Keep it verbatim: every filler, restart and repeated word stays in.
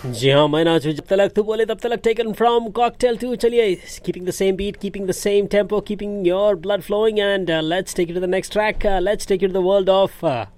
जी हाँ, मैं नाचू जब तलक तू बोले तब तलक, टेकन फ्रॉम कॉकटेल टू. चलिए, keeping the same beat, keeping the same tempo, keeping your blood flowing, and let's take you to the next track. Let's take you to the world of